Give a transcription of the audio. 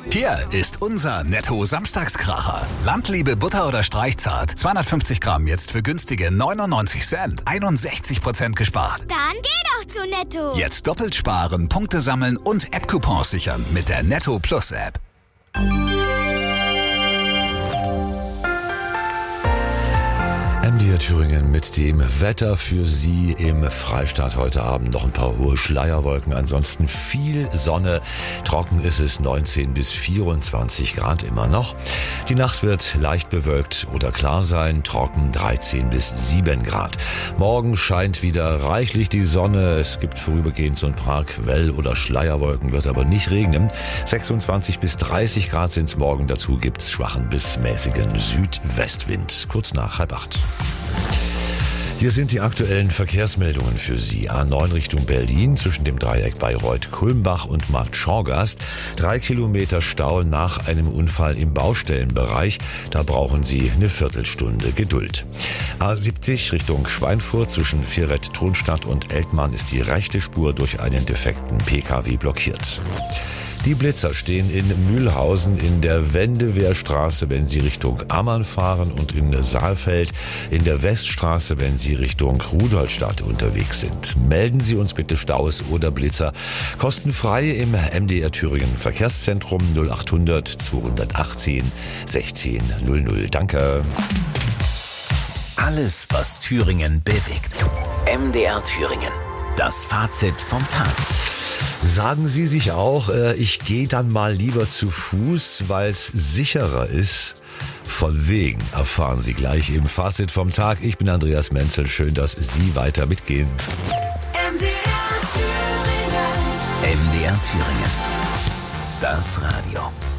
Hier ist unser Netto-Samstagskracher. Landliebe Butter oder Streichzart. 250 Gramm jetzt für günstige 99 Cent. 61% gespart. Dann geh doch zu Netto. Jetzt doppelt sparen, Punkte sammeln und App-Coupons sichern mit der Netto Plus App. MDR Thüringen mit dem Wetter für Sie im Freistaat heute Abend. Noch ein paar hohe Schleierwolken, ansonsten viel Sonne. Trocken ist es, 19 bis 24 Grad immer noch. Die Nacht wird leicht bewölkt oder klar sein, trocken 13 bis 7 Grad. Morgen scheint wieder reichlich die Sonne. Es gibt vorübergehend so ein paar Quell- oder Schleierwolken, wird aber nicht regnen. 26 bis 30 Grad sind es morgen. Dazu gibt's schwachen bis mäßigen Südwestwind. Kurz nach 7:30. Hier sind die aktuellen Verkehrsmeldungen für Sie. A9 Richtung Berlin zwischen dem Dreieck Bayreuth-Kulmbach und Markt Schorgast. 3 Kilometer Stau nach einem Unfall im Baustellenbereich. Da brauchen Sie eine Viertelstunde Geduld. A70 Richtung Schweinfurt zwischen Vierrett-Thronstadt und Eltmann ist die rechte Spur durch einen defekten Pkw blockiert. Die Blitzer stehen in Mühlhausen in der Wendewehrstraße, wenn Sie Richtung Ammann fahren, und in Saalfeld in der Weststraße, wenn Sie Richtung Rudolstadt unterwegs sind. Melden Sie uns bitte Staus oder Blitzer kostenfrei im MDR Thüringen Verkehrszentrum 0800 218 16 00. Danke. Alles, was Thüringen bewegt. MDR Thüringen. Das Fazit vom Tag. Sagen Sie sich auch, ich gehe dann mal lieber zu Fuß, weil es sicherer ist? Von wegen erfahren Sie gleich im Fazit vom Tag. Ich bin Andreas Menzel. Schön, dass Sie weiter mitgehen. MDR Thüringen. Das Radio.